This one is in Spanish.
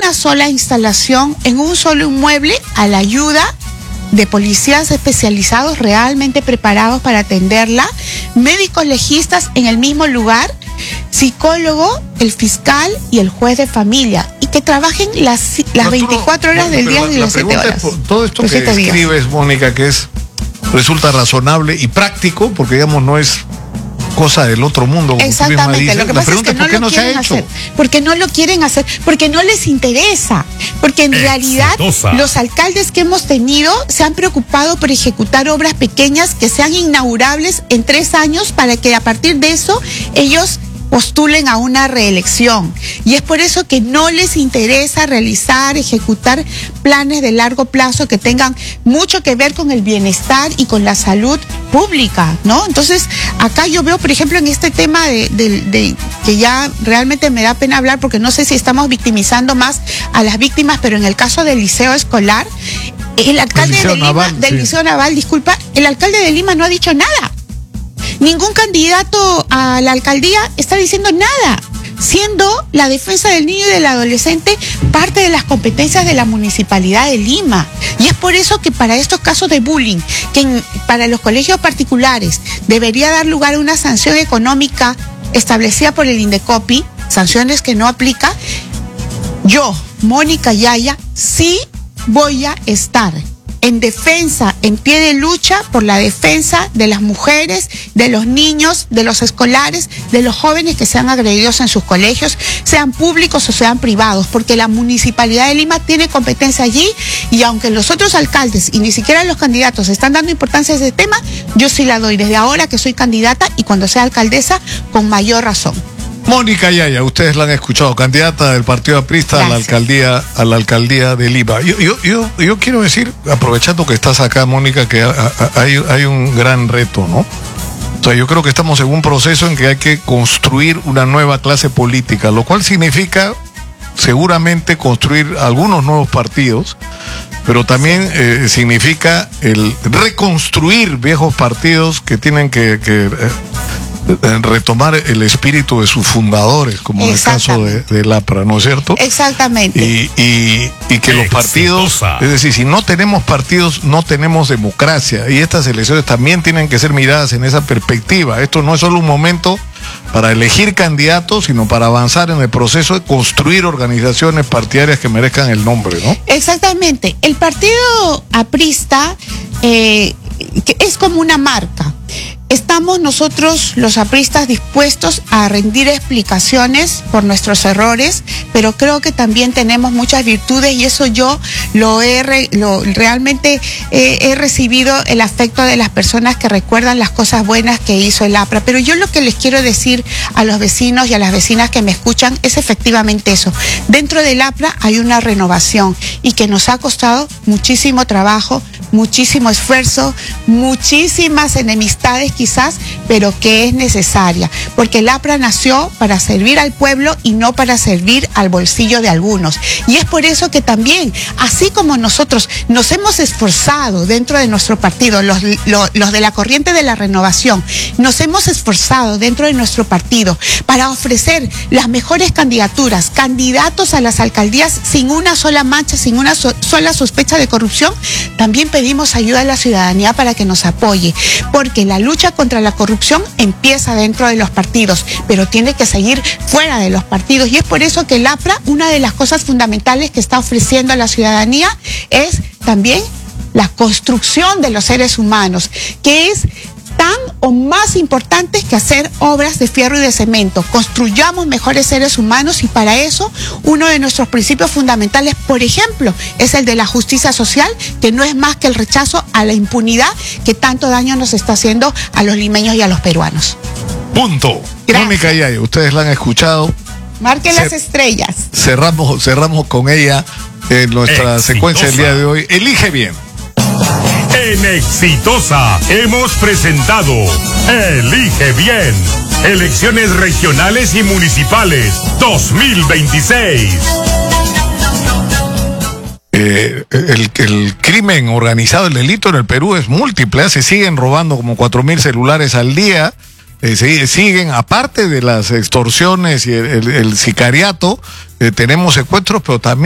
una sola instalación, en un solo inmueble, a la ayuda de policías especializados realmente preparados para atenderla, médicos legistas en el mismo lugar, psicólogo, el fiscal y el juez de familia, y que trabajen las 24 horas del día y las 7 horas. Todo esto que describes, Mónica, que resulta razonable y práctico, porque digamos no es cosa del otro mundo. Exactamente, lo que pasa es que no lo quieren hacer, porque no lo quieren hacer, porque no les interesa, porque en realidad los alcaldes que hemos tenido se han preocupado por ejecutar obras pequeñas que sean inaugurables en 3 años para que a partir de eso ellos postulen a una reelección. Y es por eso que no les interesa ejecutar planes de largo plazo que tengan mucho que ver con el bienestar y con la salud pública, ¿no? Entonces, acá yo veo, por ejemplo, en este tema de que ya realmente me da pena hablar, porque no sé si estamos victimizando más a las víctimas, pero en el caso del liceo escolar, el alcalde Liceo Naval, disculpa, el alcalde de Lima no ha dicho nada. Ningún candidato a la alcaldía está diciendo nada, siendo la defensa del niño y del adolescente parte de las competencias de la Municipalidad de Lima. Y es por eso que para estos casos de bullying, para los colegios particulares debería dar lugar a una sanción económica establecida por el INDECOPI, sanciones que no aplica, yo, Mónica Yaya, sí voy a estar en defensa, en pie de lucha por la defensa de las mujeres, de los niños, de los escolares, de los jóvenes que sean agredidos en sus colegios, sean públicos o sean privados, porque la Municipalidad de Lima tiene competencia allí, y aunque los otros alcaldes y ni siquiera los candidatos están dando importancia a ese tema, yo sí la doy desde ahora que soy candidata, y cuando sea alcaldesa con mayor razón. Mónica Yaya, ustedes la han escuchado, candidata del Partido Aprista a la alcaldía de Lima. Yo quiero decir, aprovechando que estás acá, Mónica, que hay un gran reto, ¿no? O sea, yo creo que estamos en un proceso en que hay que construir una nueva clase política, lo cual significa seguramente construir algunos nuevos partidos, pero también significa el reconstruir viejos partidos que tienen que retomar el espíritu de sus fundadores, como en el caso del APRA, ¿no es cierto? Exactamente. Y que los partidos, es decir, si no tenemos partidos, no tenemos democracia, y estas elecciones también tienen que ser miradas en esa perspectiva. Esto no es solo un momento para elegir candidatos, sino para avanzar en el proceso de construir organizaciones partidarias que merezcan el nombre, ¿no? Exactamente. El Partido Aprista es como una marca. Estamos nosotros, los apristas, dispuestos a rendir explicaciones por nuestros errores, pero creo que también tenemos muchas virtudes, y eso yo realmente he recibido el afecto de las personas que recuerdan las cosas buenas que hizo el APRA. Pero yo lo que les quiero decir a los vecinos y a las vecinas que me escuchan es efectivamente eso. Dentro del APRA hay una renovación, y que nos ha costado muchísimo trabajo, muchísimo esfuerzo, muchísimas enemistades quizás, pero que es necesaria, porque el APRA nació para servir al pueblo y no para servir al bolsillo de algunos. Y es por eso que también, así como nosotros nos hemos esforzado dentro de nuestro partido, los de la corriente de la renovación, nos hemos esforzado dentro de nuestro partido para ofrecer las mejores candidaturas, candidatos a las alcaldías sin una sola mancha, sin una sola sospecha de corrupción, también pedimos ayuda a la ciudadanía para que nos apoye, porque la lucha contra la corrupción empieza dentro de los partidos, pero tiene que seguir fuera de los partidos. Y es por eso que el APRA, una de las cosas fundamentales que está ofreciendo a la ciudadanía es también la construcción de los seres humanos, que es tan o más importante que hacer obras de fierro y de cemento. Construyamos mejores seres humanos, y para eso uno de nuestros principios fundamentales, por ejemplo, es el de la justicia social, que no es más que el rechazo a la impunidad que tanto daño nos está haciendo a los limeños y a los peruanos. Punto. Gracias. Mónica Yaya, ustedes la han escuchado. Marquen las estrellas. Cerramos con ella en nuestra secuencia del día de hoy. Elige bien. En Exitosa hemos presentado Elige Bien, elecciones regionales y municipales 2026. El crimen organizado, el delito en el Perú es múltiple, se siguen robando como 4.000 celulares al día, siguen, aparte de las extorsiones y el sicariato, tenemos secuestros, pero también